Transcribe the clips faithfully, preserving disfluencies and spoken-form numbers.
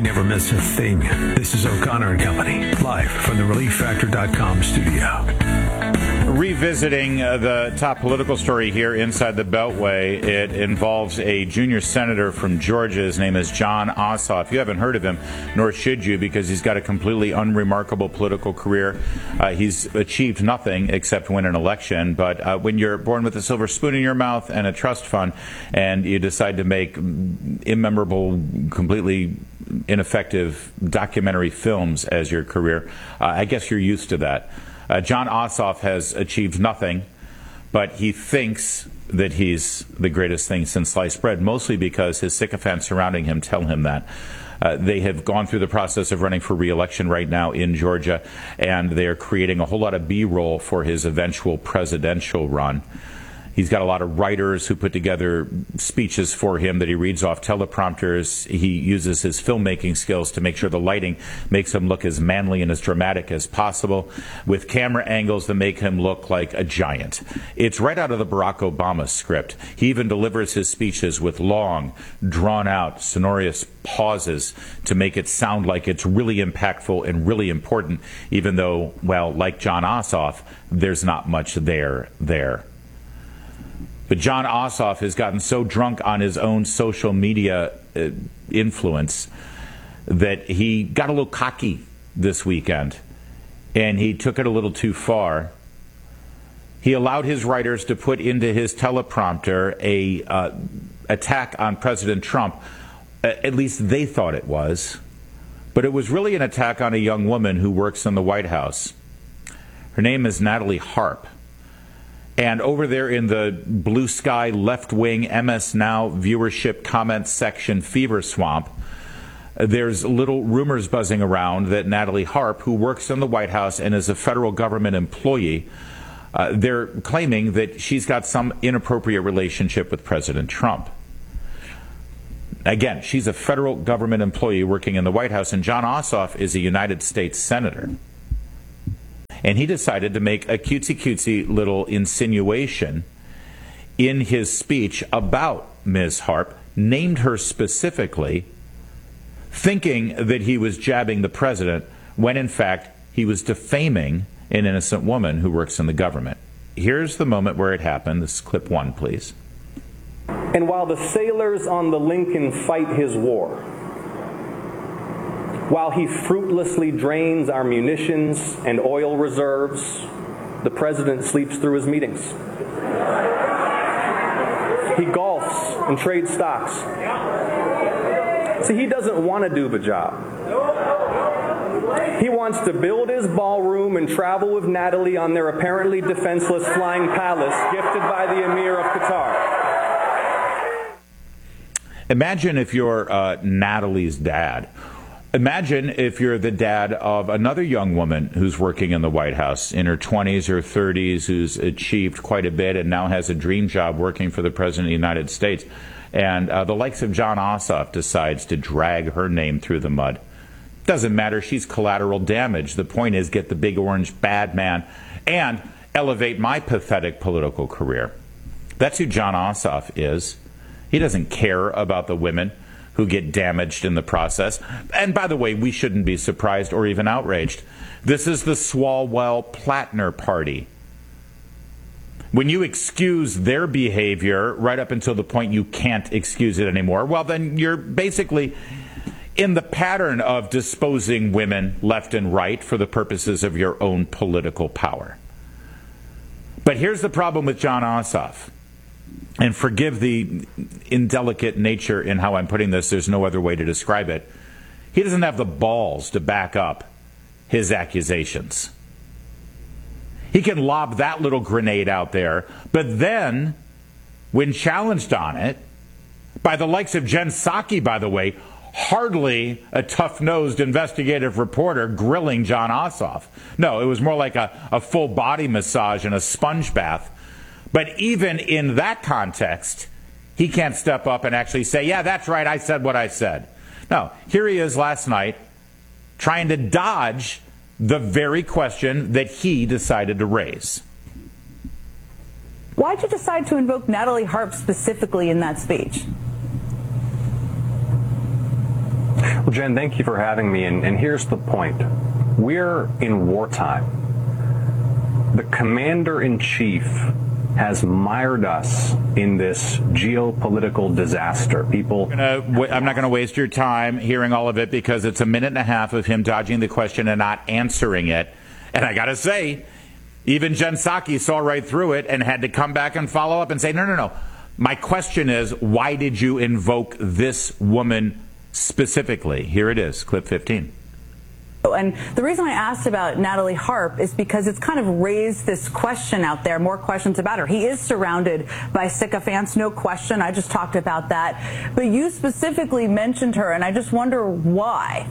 never miss a thing. This is O'Connor and Company, live from the relief factor dot com studio. Revisiting uh, the top political story here inside the Beltway, it involves a junior senator from Georgia. His name is Jon Ossoff. You haven't heard of him, nor should you, because he's got a completely unremarkable political career. Uh, he's achieved nothing except win an election. But uh, when you're born with a silver spoon in your mouth and a trust fund, and you decide to make immemorable, completely ineffective documentary films as your career, uh, I guess you're used to that. Uh, Jon Ossoff has achieved nothing, but he thinks that he's the greatest thing since sliced bread, mostly because his sycophants surrounding him tell him that. Uh, they have gone through the process of running for re-election right now in Georgia, and they are creating a whole lot of B-roll for his eventual presidential run. He's got a lot of writers who put together speeches for him that he reads off teleprompters. He uses his filmmaking skills to make sure the lighting makes him look as manly and as dramatic as possible, with camera angles that make him look like a giant. It's right out of the Barack Obama script. He even delivers his speeches with long, drawn-out, sonorous pauses to make it sound like it's really impactful and really important, even though, well, like Jon Ossoff, there's not much there there. But Jon Ossoff has gotten so drunk on his own social media uh, influence that he got a little cocky this weekend, and he took it a little too far. He allowed his writers to put into his teleprompter a uh, attack on President Trump. Uh, at least they thought it was. But it was really an attack on a young woman who works in the White House. Her name is Natalie Harp. And over there in the blue sky left-wing M S Now viewership comment section fever swamp, there's little rumors buzzing around that Natalie Harp, who works in the White House and is a federal government employee, uh, they're claiming that she's got some inappropriate relationship with President Trump. Again, she's a federal government employee working in the White House, and Jon Ossoff is a United States senator. And he decided to make a cutesy-cutesy little insinuation in his speech about Miz Harp, named her specifically, thinking that he was jabbing the president, when in fact he was defaming an innocent woman who works in the government. Here's the moment where it happened. This is clip one, please. And while the sailors on the Lincoln fight his war, while he fruitlessly drains our munitions and oil reserves, the president sleeps through his meetings. He golfs and trades stocks. See, he doesn't want to do the job. He wants to build his ballroom and travel with Natalie on their apparently defenseless flying palace gifted by the Emir of Qatar. Imagine if you're uh, Natalie's dad. Imagine if you're the dad of another young woman who's working in the White House in her twenties or thirties, who's achieved quite a bit and now has a dream job working for the President of the United States. And uh, the likes of Jon Ossoff decides to drag her name through the mud. Doesn't matter. She's collateral damage. The point is, get the big orange bad man and elevate my pathetic political career. That's who Jon Ossoff is. He doesn't care about the women who get damaged in the process. And by the way, we shouldn't be surprised or even outraged. This is the Swalwell-Plattner party. When you excuse their behavior right up until the point you can't excuse it anymore, well, then you're basically in the pattern of disposing women left and right for the purposes of your own political power. But here's the problem with Jon Ossoff. And forgive the indelicate nature in how I'm putting this. There's no other way to describe it. He doesn't have the balls to back up his accusations. He can lob that little grenade out there, but then, when challenged on it, by the likes of Jen Psaki, by the way, hardly a tough-nosed investigative reporter grilling Jon Ossoff. No, it was more like a, a full body massage and a sponge bath. But even in that context, he can't step up and actually say, yeah, that's right, I said what I said. No, here he is last night trying to dodge the very question that he decided to raise. Why'd you decide to invoke Natalie Harp specifically in that speech? Well, Jen, thank you for having me. And, and here's the point. We're in wartime. The commander-in-chief has mired us in this geopolitical disaster. People, I'm not going to waste your time hearing all of it because it's a minute and a half of him dodging the question and not answering it. And I got to say, even Jen Psaki saw right through it and had to come back and follow up and say, no, no, no. My question is, why did you invoke this woman specifically? Here it is, clip fifteen. And the reason I asked about Natalie Harp is because it's kind of raised this question out there, more questions about her. He is surrounded by sycophants, no question. I just talked about that. But you specifically mentioned her, and I just wonder why.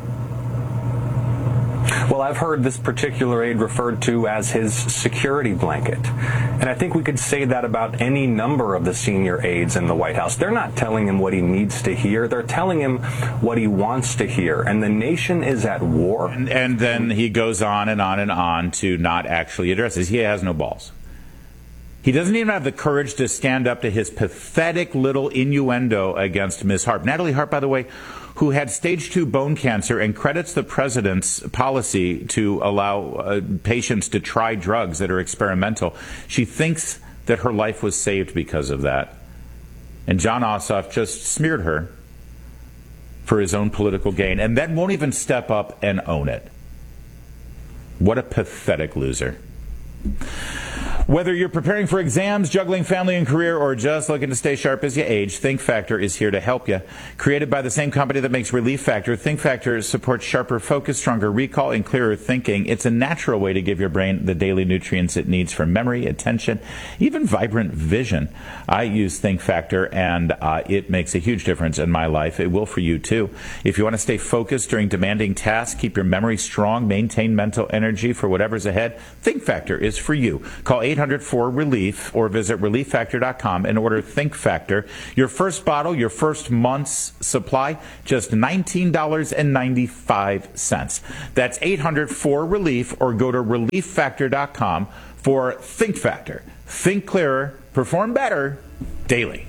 Well, I've heard this particular aide referred to as his security blanket. And I think we could say that about any number of the senior aides in the White House. They're not telling him what he needs to hear. They're telling him what he wants to hear. And the nation is at war. And, and then he goes on and on and on to not actually address this. He has no balls. He doesn't even have the courage to stand up to his pathetic little innuendo against Miz Harp. Natalie Harp, by the way, who had stage two bone cancer and credits the president's policy to allow uh, patients to try drugs that are experimental. She thinks that her life was saved because of that. And Jon Ossoff just smeared her for his own political gain and then won't even step up and own it. What a pathetic loser. Whether you're preparing for exams, juggling family and career, or just looking to stay sharp as you age, Think Factor is here to help you. Created by the same company that makes Relief Factor, Think Factor supports sharper focus, stronger recall, and clearer thinking. It's a natural way to give your brain the daily nutrients it needs for memory, attention, even vibrant vision. I use Think Factor, and uh, it makes a huge difference in my life. It will for you, too. If you want to stay focused during demanding tasks, keep your memory strong, maintain mental energy for whatever's ahead, Think Factor is for you. Call eight hundred four relief or visit relief factor dot com and order Think Factor. Your first bottle, your first month's supply, just nineteen dollars and ninety-five cents. That's eight hundred four relief or go to relief factor dot com for Think Factor. Think clearer, perform better daily.